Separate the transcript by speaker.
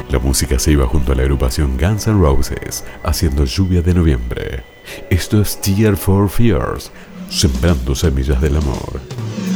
Speaker 1: La música se iba junto a la agrupación Guns N' Roses, haciendo Lluvia de Noviembre. Esto es Tear for Fears, sembrando semillas del amor.